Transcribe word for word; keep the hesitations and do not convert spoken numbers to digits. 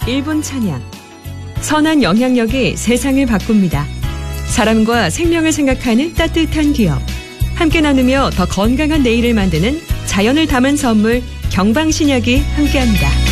일 분 찬양. 선한 영향력이 세상을 바꿉니다. 사람과 생명을 생각하는 따뜻한 기업. 함께 나누며 더 건강한 내일을 만드는 자연을 담은 선물 경방신약이 함께합니다.